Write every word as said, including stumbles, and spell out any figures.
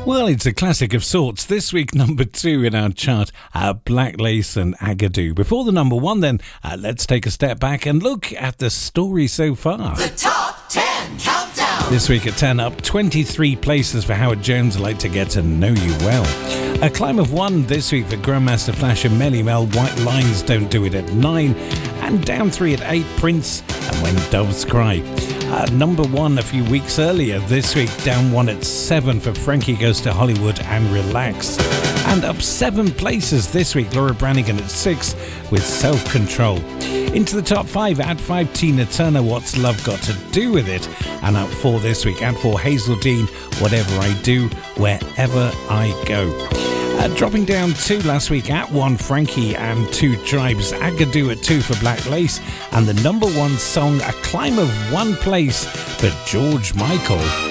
Well, it's a classic of sorts. This week, number two in our chart, uh, Black Lace and Agadoo. Before the number one, then, uh, let's take a step back and look at the story so far. The Top ten Countdown. This week at ten, up twenty-three places for Howard Jones, I'd Like to Get to Know You Well. A climb of one this week for Grandmaster Flash and Melly Mel, White Lines Don't Do It at nine. And down three at eight, Prince and When Doves Cry. Uh, number one a few weeks earlier this week, down one at seven for Frankie Goes to Hollywood and Relax. And up seven places this week, Laura Branigan at six with Self Control. Into the top five, at five, Tina Turner, What's Love Got to Do With It? And up four this week, at four, Hazel Dean, Whatever I Do, Wherever I Go. Uh, dropping down two last week, at one, Frankie and Two Tribes, Agadoo at two for Black Lace, and the number one song, a climb of one place for George Michael.